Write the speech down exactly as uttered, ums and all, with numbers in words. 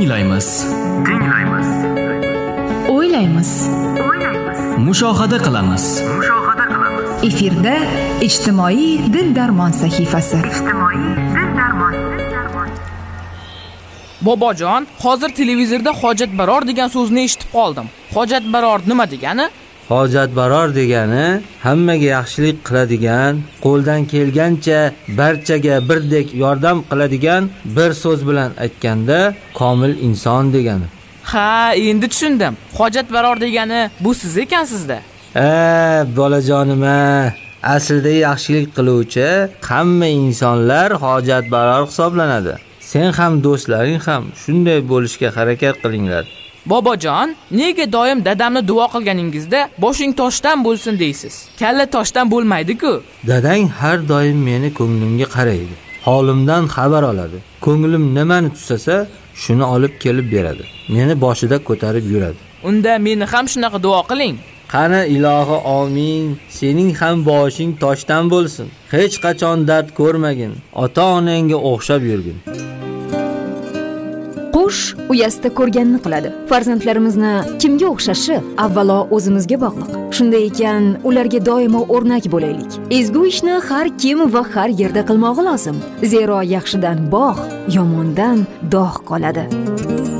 Tinglaymiz. Tinglaymiz. O'ylaymiz. O'ylaymiz. Mushohada qilamiz. Mushohada qilamiz. Efirda ijtimoiy dil darmon sahifasi. Ijtimoiy dil darmon. Bobojon, hozir televizorda hojatbaror degan so'zni eshitib qoldim. Hojatbaror nima degani? Hojatbaror degani hammaga yaxshilik qiladigan, qo'ldan kelgancha barchaga birdek yordam qiladigan, bir so'z bilan aytganda komil inson degani. Ha, endi tushundim. Hojatbaror degani bu siz ekansizda. Eh, bolajonim-a, aslida yaxshilik qiluvchi hamma insonlar hojatbaror hisoblanadi. Sen ham do'stlaring ham shunday bo'lishga harakat qilinglar. Bobojon, nega doim dadamni duo qilganingizda boshing toshdan bo'lsin deysiz? Kalla toshdan bo'lmaydi-ku. Dadang har doim meni ko'nglimga qaraydi. Holimdan xabar oladi. Ko'nglim nimani tusasa, shuni olib kelib beradi. Meni boshida ko'tarib yuradi. Unda meni ham shunaqa duo qiling. Qani ilohi omin. Sening ham boshing toshdan bo'lsin. Hech qachon dard ko'rmagin. Ota-onangga o'xshab yurgin. Qush uyasida ko'rganini qiladi. Farzandlarimizni kimga o'xshashi avvalo o'zimizga bog'liq. Shunday ekan, ularga doimo o'rnak bo'laylik. Ezgu ishni har kim va har yerda qilmog'i lozim. Zero yaxshidan bog', yomondan dog' qoladi.